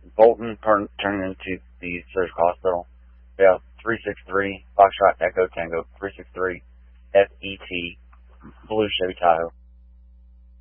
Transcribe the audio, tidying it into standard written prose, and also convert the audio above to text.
Bolton turning into the surgical hospital. Yeah, 363, Foxtrot Echo Tango, 363, FET, Blue Chevy Tahoe.